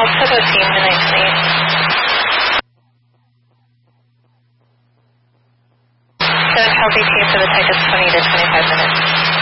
hold for the team tonight, please. 7 Copy team for the tech is 20 to 25 minutes.